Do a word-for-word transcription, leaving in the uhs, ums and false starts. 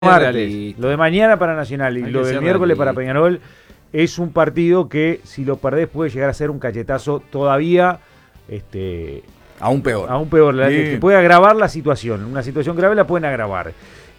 martes. Lo de mañana para Nacional y Hay lo que del ser miércoles realista. para Peñarol es un partido que si lo perdés puede llegar a ser un cachetazo todavía este, Aún peor. aún peor, la- Sí. que puede agravar la situación. Una situación grave la pueden agravar.